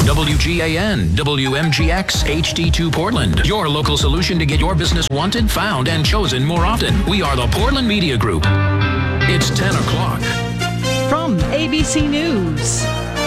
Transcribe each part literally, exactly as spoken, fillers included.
W G A N, W M G X, H D two Portland. Your local solution to get your business wanted, found, and chosen more often. We are the Portland Media Group. It's ten o'clock. From A B C News,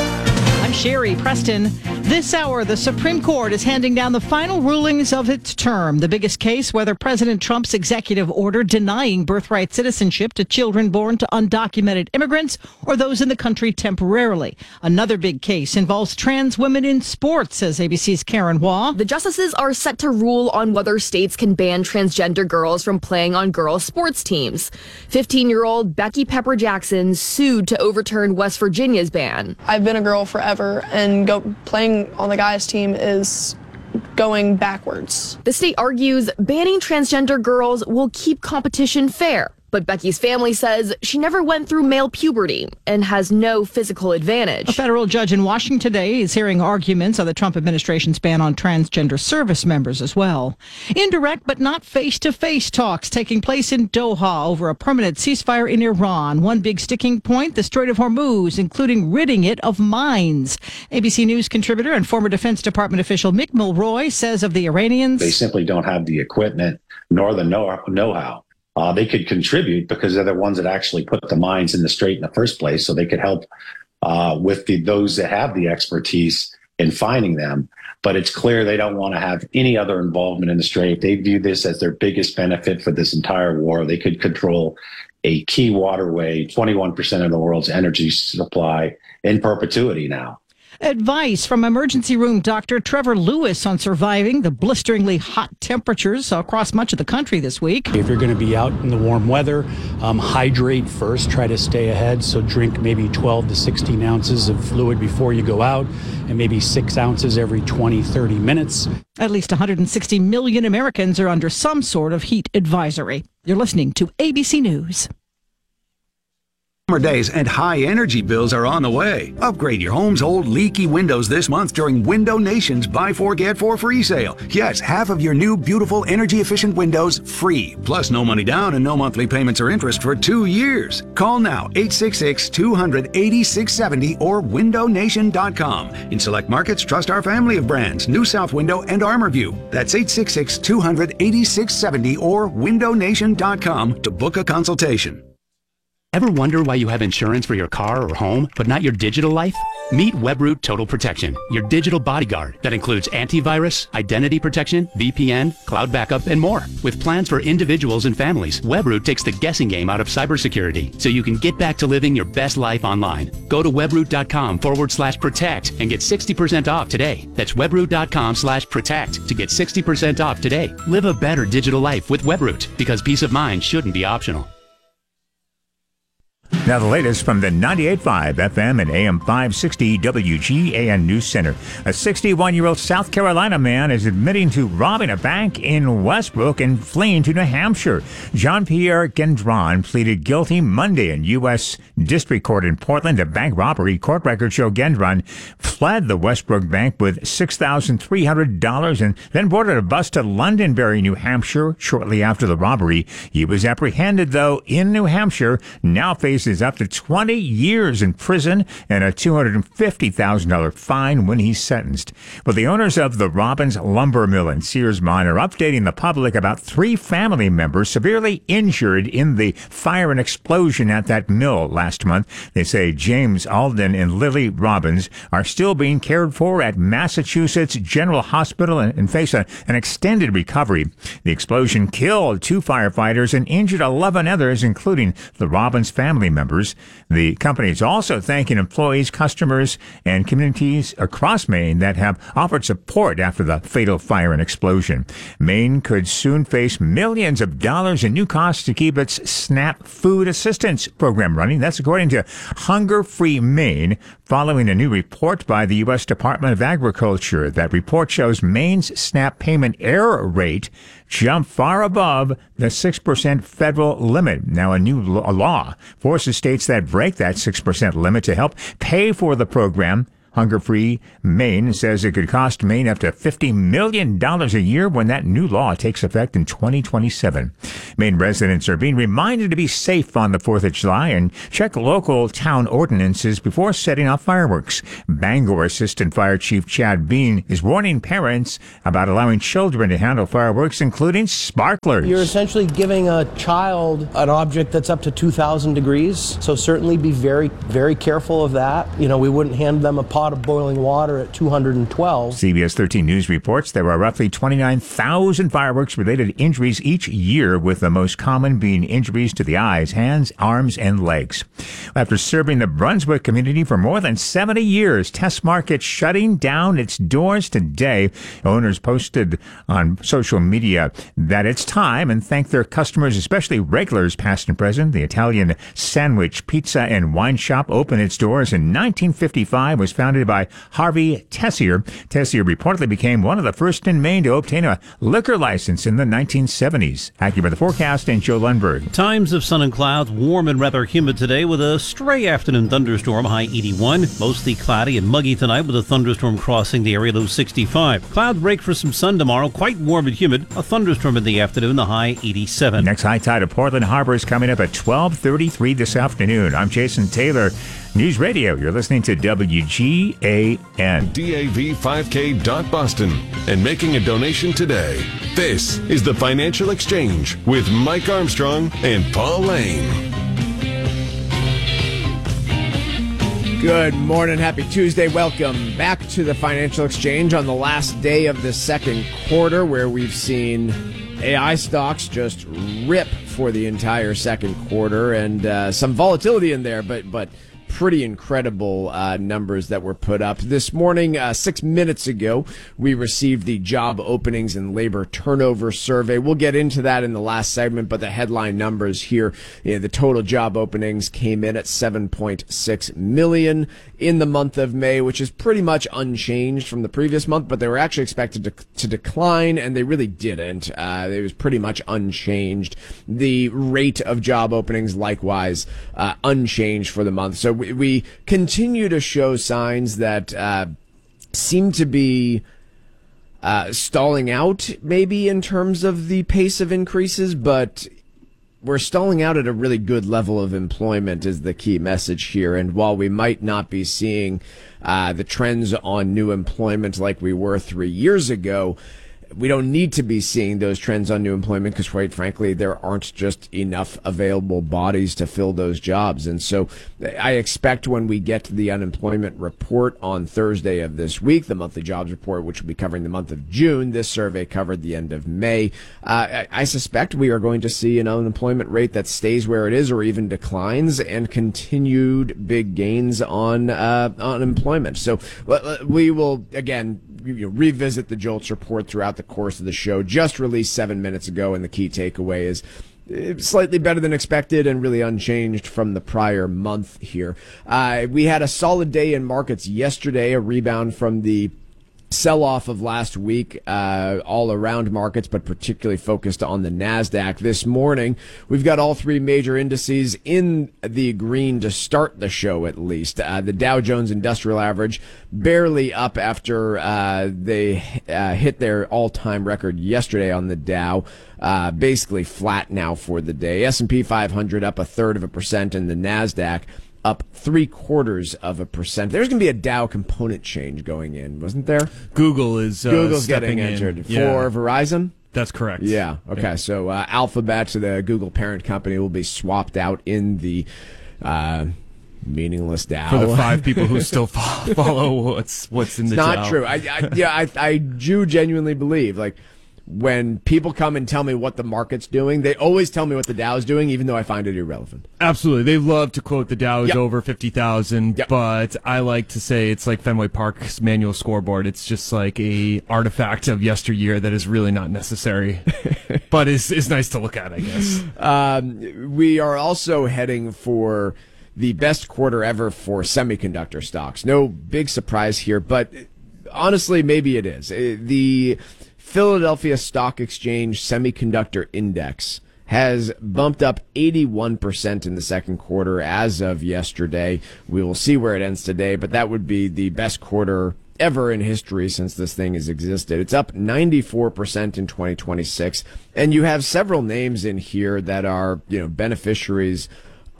I'm Sherry Preston. This hour, the Supreme Court is handing down the final rulings of its term. The biggest case, whether President Trump's executive order denying birthright citizenship to children born to undocumented immigrants or those in the country temporarily. Another big case involves trans women in sports, says A B C's Karen Waugh. The justices are set to rule on whether states can ban transgender girls from playing on girls' sports teams. fifteen-year-old Becky Pepper Jackson sued to overturn West Virginia's ban. I've been a girl forever, and go playing on the guys' team is going backwards. The state argues banning transgender girls will keep competition fair. But Becky's family says she never went through male puberty and has no physical advantage. A federal judge in Washington today is hearing arguments on the Trump administration's ban on transgender service members as well. Indirect but not face-to-face talks taking place in Doha over a permanent ceasefire in Iran. One big sticking point, the Strait of Hormuz, including ridding it of mines. A B C News contributor and former Defense Department official Mick Mulroy says of the Iranians, they simply don't have the equipment nor the know- know-how. Uh, they could contribute because they're the ones that actually put the mines in the strait in the first place, so they could help uh, with the, those that have the expertise in finding them. But it's clear they don't want to have any other involvement in the strait. They view this as their biggest benefit for this entire war. They could control a key waterway, twenty-one percent of the world's energy supply in perpetuity now. Advice from emergency room doctor Trevor Lewis on surviving the blisteringly hot temperatures across much of the country this week. If you're going to be out in the warm weather, um, hydrate first. Try to stay ahead. So drink maybe twelve to sixteen ounces of fluid before you go out, and maybe six ounces every twenty, thirty minutes. At least one hundred sixty million Americans are under some sort of heat advisory. You're listening to A B C News. Summer days and high energy bills are on the way. Upgrade your home's old leaky windows this month during Window Nation's Buy Four Get Four free sale. Yes, half of your new beautiful energy efficient windows free. Plus no money down and no monthly payments or interest for two years. Call now eight six six, two hundred, eighty-six seventy or window nation dot com. In select markets, trust our family of brands, New South Window and ArmorView. That's eight six six, two hundred, eighty-six seventy or window nation dot com to book a consultation. Ever wonder why you have insurance for your car or home, but not your digital life? Meet Webroot Total Protection, your digital bodyguard that includes antivirus, identity protection, V P N, cloud backup, and more. With plans for individuals and families, Webroot takes the guessing game out of cybersecurity, so you can get back to living your best life online. Go to webroot.com forward slash protect and get sixty percent off today. That's webroot.com slash protect to get sixty percent off today. Live a better digital life with Webroot, because peace of mind shouldn't be optional. Now the latest from the ninety-eight point five F M and A M five sixty W G A N News Center. A sixty-one-year-old South Carolina man is admitting to robbing a bank in Westbrook and fleeing to New Hampshire. Jean-Pierre Gendron pleaded guilty Monday in U S District Court in Portland to bank robbery. Court records show Gendron fled the Westbrook Bank with six thousand three hundred dollars and then boarded a bus to Londonderry, New Hampshire shortly after the robbery. He was apprehended, though, in New Hampshire, now faces up to twenty years in prison and a two hundred fifty thousand dollars fine when he's sentenced. But the owners of the Robbins Lumber Mill in Sears Mine are updating the public about three family members severely injured in the fire and explosion at that mill last month. They say James Alden and Lily Robbins are still being cared for at Massachusetts General Hospital and, and face a, an extended recovery. The explosion killed two firefighters and injured eleven others, including the Robbins family members. The company is also thanking employees, customers, and communities across Maine that have offered support after the fatal fire and explosion. Maine could soon face millions of dollars in new costs to keep its SNAP food assistance program running. That's according to Hunger Free Maine, following a new report by the U S Department of Agriculture. That report shows Maine's SNAP payment error rate jumped far above the six percent federal limit. Now, a new law forces states that break that six percent limit to help pay for the program Hunger-Free Maine says it could cost Maine up to fifty million dollars a year when that new law takes effect in twenty twenty-seven. Maine residents are being reminded to be safe on the fourth of July and check local town ordinances before setting off fireworks. Bangor Assistant Fire Chief Chad Bean is warning parents about allowing children to handle fireworks, including sparklers. You're essentially giving a child an object that's up to two thousand degrees, so certainly be very, very careful of that. You know, we wouldn't hand them a pot of boiling water at two hundred twelve. C B S thirteen News reports there are roughly twenty-nine thousand fireworks-related injuries each year, with the most common being injuries to the eyes, hands, arms, and legs. After serving the Brunswick community for more than seventy years, Test Market shutting down its doors today. Owners posted on social media that it's time and thanked their customers, especially regulars past and present. The Italian sandwich, pizza, and wine shop opened its doors in nineteen fifty-five, was founded by Harvey Tessier. Tessier reportedly became one of the first in Maine to obtain a liquor license in the nineteen seventies. Accurate the forecast and Joe Lundberg. Times of sun and clouds, warm and rather humid today with a stray afternoon thunderstorm, high eighty-one. Mostly cloudy and muggy tonight with a thunderstorm crossing the area, low sixty-five. Cloud break for some sun tomorrow, quite warm and humid. A thunderstorm in the afternoon, the high eighty-seven. Next high tide of Portland Harbor is coming up at twelve thirty-three this afternoon. I'm Jason Taylor, News Radio. You're listening to W G A N. D A V five K dot Boston and making a donation today. This is the Financial Exchange with Mike Armstrong and Paul Lane. Good morning. Happy Tuesday. Welcome back to the Financial Exchange on the last day of the second quarter, where we've seen A I stocks just rip for the entire second quarter, and uh, some volatility in there, but but pretty incredible uh, numbers that were put up. This morning, uh, six minutes ago, we received the job openings and labor turnover survey. We'll get into that in the last segment, but the headline numbers here, you know, the total job openings came in at seven point six million in the month of May, which is pretty much unchanged from the previous month, but they were actually expected to, to decline, and they really didn't. Uh, it was pretty much unchanged. The rate of job openings, likewise, uh, unchanged for the month. So we, we continue to show signs that uh, seem to be uh, stalling out, maybe in terms of the pace of increases, but we're stalling out at a really good level of employment is the key message here. And while we might not be seeing uh, the trends on new employment like we were three years ago, we don't need to be seeing those trends on new employment because, quite frankly, there aren't just enough available bodies to fill those jobs. And so I expect when we get to the unemployment report on Thursday of this week, the monthly jobs report, which will be covering the month of June, this survey covered the end of May, uh, I, I suspect we are going to see an unemployment rate that stays where it is or even declines, and continued big gains on uh, unemployment. So we will, again, you know, revisit the JOLTS report throughout the course of the show, just released seven minutes ago, and the key takeaway is slightly better than expected and really unchanged from the prior month here. Uh, we had a solid day in markets yesterday, a rebound from the sell-off of last week, uh, all around markets, but particularly focused on the NASDAQ. This morning, we've got all three major indices in the green to start the show, at least. Uh, the Dow Jones Industrial Average barely up after uh, they uh, hit their all-time record yesterday on the Dow. Uh, basically flat now for the day. S and P five hundred up a third of a percent, and the NASDAQ up three quarters of a percent. There's going to be a Dow component change going in, wasn't there? Google is uh, Google's getting entered for yeah. Verizon. That's correct. Yeah. Okay. Yeah. So uh, Alphabet, the Google parent company, will be swapped out in the uh, meaningless Dow. For the five people who still follow what's what's in it's the Dow. Dow. Not true. I, I yeah. I I do genuinely believe like. When people come and tell me what the market's doing, they always tell me what the Dow's doing, even though I find it irrelevant. Absolutely. They love to quote the Dow is yep. over fifty thousand, yep. but I like to say it's like Fenway Park's manual scoreboard. It's just like a artifact of yesteryear that is really not necessary, but is is nice to look at, I guess. Um, we are also heading for the best quarter ever for semiconductor stocks. No big surprise here, but honestly, maybe it is. The Philadelphia Stock Exchange Semiconductor Index has bumped up eighty-one percent in the second quarter as of yesterday. We will see where it ends today, but that would be the best quarter ever in history since this thing has existed. It's up ninety-four percent in twenty twenty-six, and you have several names in here that are, you know, beneficiaries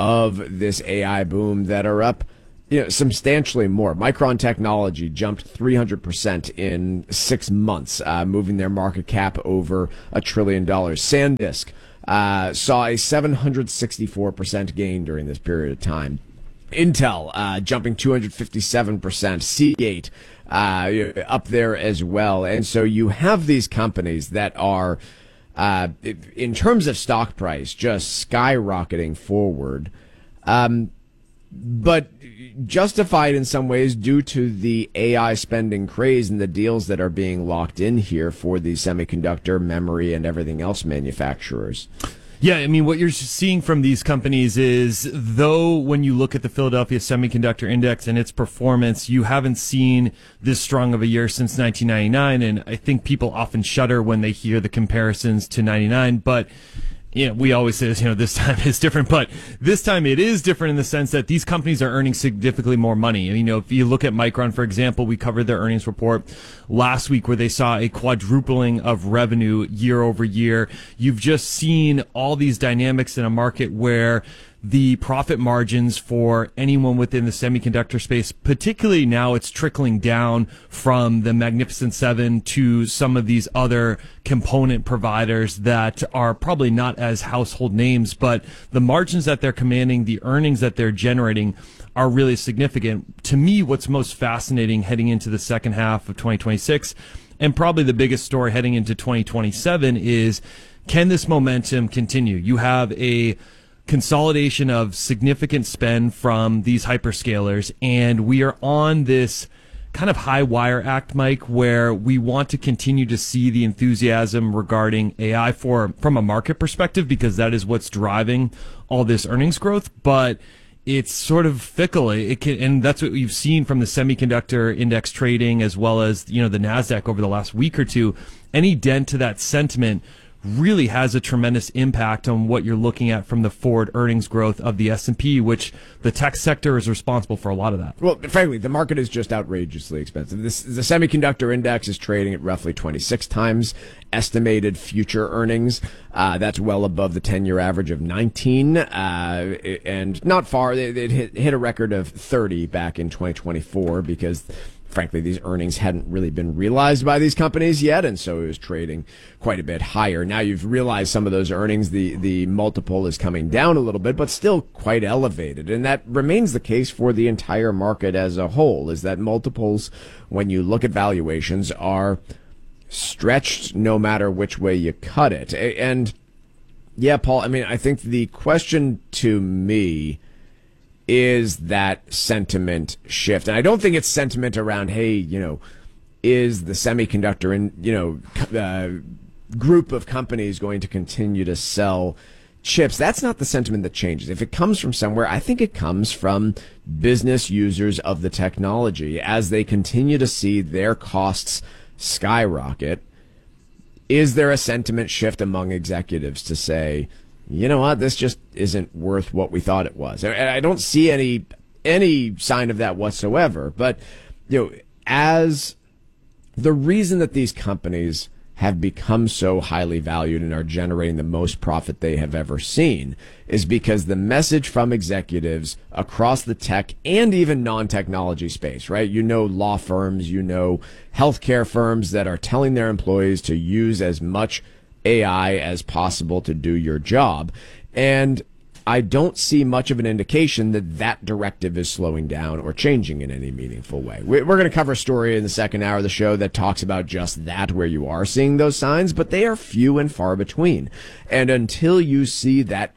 of this A I boom that are up, you know, substantially more. Micron Technology jumped three hundred percent in six months, uh, moving their market cap over a trillion dollars. SanDisk uh, saw a seven hundred sixty-four percent gain during this period of time. Intel uh, jumping two hundred fifty-seven percent. Seagate uh, up there as well. And so you have these companies that are, uh, in terms of stock price, just skyrocketing forward. Um, but justified in some ways due to the A I spending craze and the deals that are being locked in here for the semiconductor, memory, and everything else manufacturers. Yeah, I mean, what you're seeing from these companies is, though when you look at the Philadelphia Semiconductor Index and its performance, you haven't seen this strong of a year since nineteen ninety-nine, and I think people often shudder when they hear the comparisons to ninety-nine, but you know, we always say this, you know, this time is different, but this time it is different in the sense that these companies are earning significantly more money. And, you know, if you look at Micron, for example, we covered their earnings report last week where they saw a quadrupling of revenue year over year. You've just seen all these dynamics in a market where the profit margins for anyone within the semiconductor space, particularly now it's trickling down from the Magnificent Seven to some of these other component providers that are probably not as household names, but the margins that they're commanding, the earnings that they're generating are really significant. To me, what's most fascinating heading into the second half of twenty twenty-six, and probably the biggest story heading into twenty twenty-seven, is can this momentum continue? You have a consolidation of significant spend from these hyperscalers, and we are on this kind of high wire act, Mike, where we want to continue to see the enthusiasm regarding A I for from a market perspective, because that is what's driving all this earnings growth. But it's sort of fickle. It can, and that's what we've seen from the semiconductor index trading as well as, you know, the NASDAQ over the last week or two. Any dent to that sentiment really has a tremendous impact on what you're looking at from the forward earnings growth of the S and P, which the tech sector is responsible for a lot of that. Well, frankly, the market is just outrageously expensive. This, the semiconductor index is trading at roughly twenty-six times estimated future earnings. Uh, that's well above the ten-year average of nineteen, uh, and not far. It, it hit, hit a record of thirty back in twenty twenty-four because, frankly, these earnings hadn't really been realized by these companies yet, and so it was trading quite a bit higher. Now you've realized some of those earnings, the, the multiple is coming down a little bit, but still quite elevated. And that remains the case for the entire market as a whole, is that multiples, when you look at valuations, are stretched no matter which way you cut it. And, yeah, Paul, I mean, I think the question to me is that sentiment shift. And I don't think it's sentiment around, hey, you know, is the semiconductor and, you know, uh, group of companies going to continue to sell chips? That's not the sentiment that changes. If it comes from somewhere, I think it comes from business users of the technology as they continue to see their costs skyrocket. Is there a sentiment shift among executives to say, you know what, this just isn't worth what we thought it was? And I don't see any any sign of that whatsoever. But, you know, as the reason that these companies have become so highly valued and are generating the most profit they have ever seen is because the message from executives across the tech and even non-technology space, right? You know, law firms, you know, healthcare firms that are telling their employees to use as much A I as possible to do your job. And I don't see much of an indication that that directive is slowing down or changing in any meaningful way. We're going to cover a story in the second hour of the show that talks about just that, where you are seeing those signs, but they are few and far between. And until you see that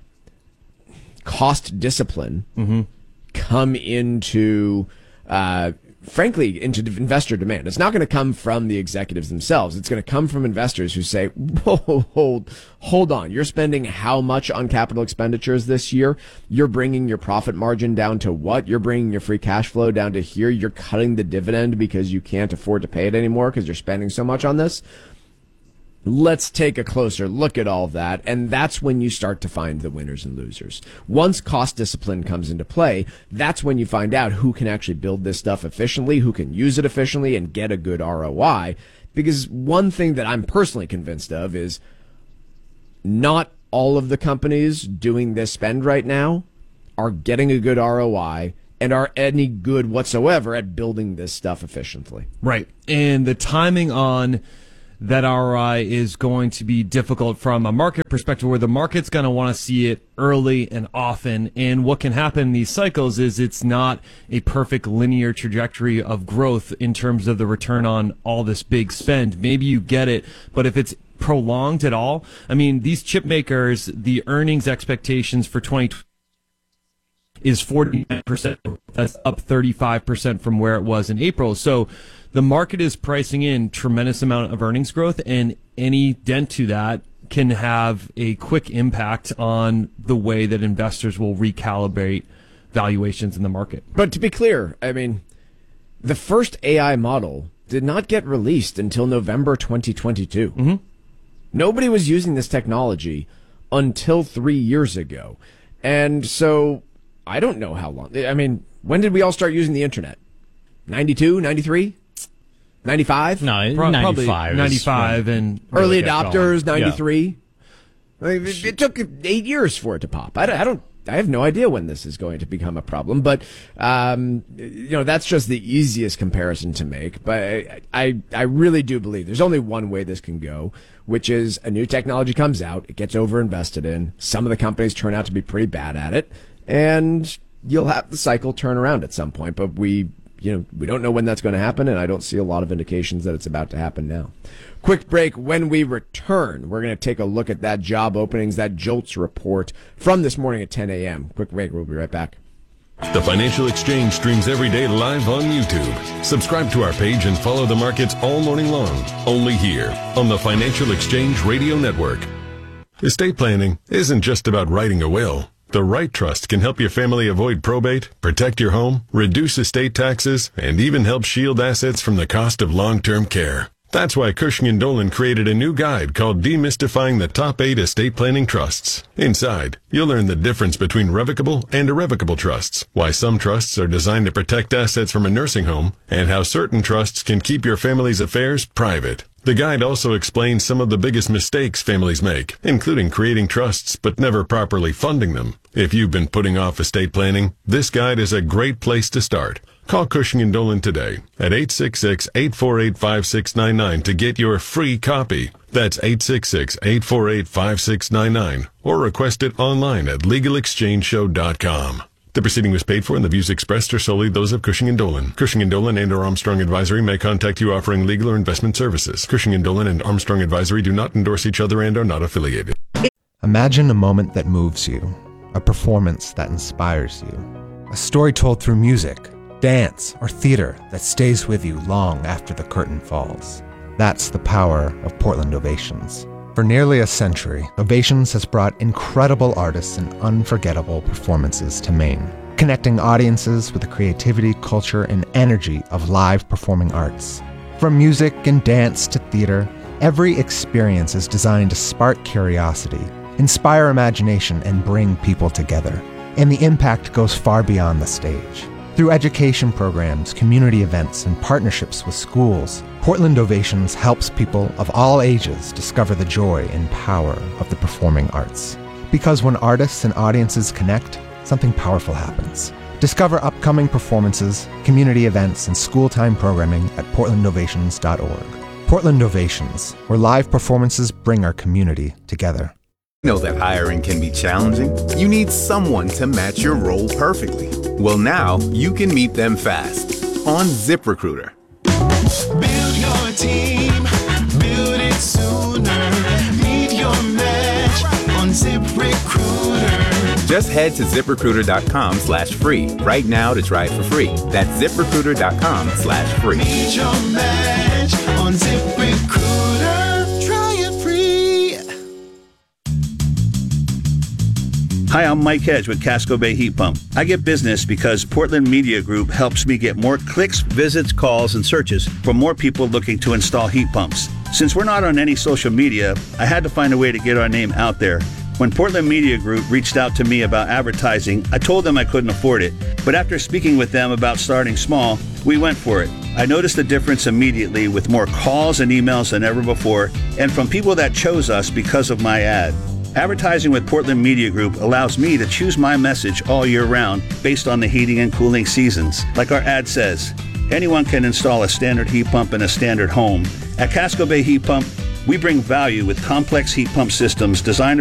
cost discipline mm-hmm. come into uh frankly, into investor demand. It's not going to come from the executives themselves. It's going to come from investors who say, whoa, hold, hold on. You're spending how much on capital expenditures this year? You're bringing your profit margin down to what? You're bringing your free cash flow down to here. You're cutting the dividend because you can't afford to pay it anymore because you're spending so much on this. Let's take a closer look at all that, and that's when you start to find the winners and losers. Once cost discipline comes into play, that's when you find out who can actually build this stuff efficiently, who can use it efficiently and get a good R O I. Because one thing that I'm personally convinced of is not all of the companies doing this spend right now are getting a good R O I and are any good whatsoever at building this stuff efficiently. Right. And the timing on that R O I is going to be difficult from a market perspective, where the market's going to want to see it early and often. And what can happen in these cycles is it's not a perfect linear trajectory of growth in terms of the return on all this big spend. Maybe you get it, but if it's prolonged at all, I mean, these chip makers, the earnings expectations for twenty twenty is forty-nine percent. That's up thirty-five percent from where it was in April. So the market is pricing in tremendous amount of earnings growth, and any dent to that can have a quick impact on the way that investors will recalibrate valuations in the market. But to be clear, I mean, the first A I model did not get released until November twenty twenty-two. Mm-hmm. Nobody was using this technology until three years ago. And so I don't know how long. I mean, when did we all start using the internet? ninety-two, ninety-three? ninety-five? No, Pro- ninety-five. ninety-five when and early really adopters, going. ninety-three. Yeah. I mean, it, it took eight years for it to pop. I don't, I don't, I have no idea when this is going to become a problem, but, um, you know, that's just the easiest comparison to make. But I, I, I really do believe there's only one way this can go, which is a new technology comes out, it gets overinvested in. Some of the companies turn out to be pretty bad at it, and you'll have the cycle turn around at some point, but we, you know, we don't know when that's going to happen, and I don't see a lot of indications that it's about to happen now. Quick break. When we return, we're going to take a look at that job openings, that JOLTS report from this morning at ten a.m. Quick break. We'll be right back. The Financial Exchange streams every day live on YouTube. Subscribe to our page and follow the markets all morning long. Only here on the Financial Exchange Radio Network. Estate planning isn't just about writing a will. The right trust can help your family avoid probate, protect your home, reduce estate taxes, and even help shield assets from the cost of long-term care. That's why Cushing and Dolan created a new guide called Demystifying the Top eight Estate Planning Trusts. Inside, you'll learn the difference between revocable and irrevocable trusts, why some trusts are designed to protect assets from a nursing home, and how certain trusts can keep your family's affairs private. The guide also explains some of the biggest mistakes families make, including creating trusts but never properly funding them. If you've been putting off estate planning, this guide is a great place to start. Call Cushing and Dolan today at eight six six, eight four eight, five six nine nine to get your free copy. That's eight six six, eight four eight, five six nine nine, or request it online at legal exchange show dot com. The proceeding was paid for, and the views expressed are solely those of Cushing and Dolan. Cushing and Dolan and or Armstrong Advisory may contact you offering legal or investment services. Cushing and Dolan and Armstrong Advisory do not endorse each other and are not affiliated. Imagine a moment that moves you, a performance that inspires you, a story told through music, dance, or theater that stays with you long after the curtain falls. That's the power of Portland Ovations. For nearly a century, Ovations has brought incredible artists and unforgettable performances to Maine, connecting audiences with the creativity, culture, and energy of live performing arts. From music and dance to theater, every experience is designed to spark curiosity, inspire imagination, and bring people together. And the impact goes far beyond the stage. Through education programs, community events, and partnerships with schools, Portland Ovations helps people of all ages discover the joy and power of the performing arts. Because when artists and audiences connect, something powerful happens. Discover upcoming performances, community events, and school-time programming at portland ovations dot org. Portland Ovations, where live performances bring our community together. Know that hiring can be challenging? You need someone to match your role perfectly. Well, now you can meet them fast on ZipRecruiter. Build your team, build it sooner. Meet your match on ZipRecruiter. Just head to ZipRecruiter.com slash free right now to try it for free. That's ZipRecruiter.com slash free. Meet your match on ZipRecruiter. Try it free. Hi, I'm Mike Hedge with Casco Bay Heat Pump. I get business because Portland Media Group helps me get more clicks, visits, calls, and searches from more people looking to install heat pumps. Since we're not on any social media, I had to find a way to get our name out there. When Portland Media Group reached out to me about advertising, I told them I couldn't afford it. But after speaking with them about starting small, we went for it. I noticed a difference immediately with more calls and emails than ever before, and from people that chose us because of my ad. Advertising with Portland Media Group allows me to choose my message all year round based on the heating and cooling seasons. Like our ad says, anyone can install a standard heat pump in a standard home. At Casco Bay Heat Pump, we bring value with complex heat pump systems designed